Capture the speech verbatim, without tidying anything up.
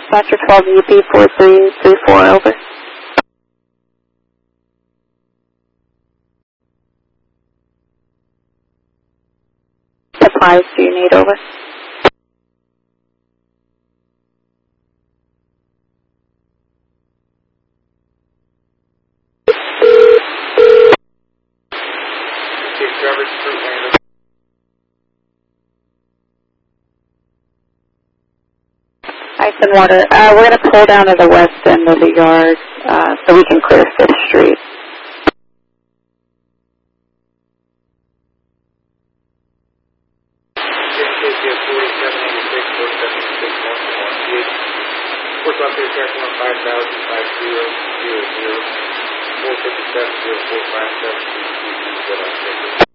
Dispatcher twelve U P four three three four, over. Supplies do you need, over? Ice and water. Uh, we're going to pull down to the west end of the yard uh, so we can clear Fifth Street. four fifty-seven, zero four five seven,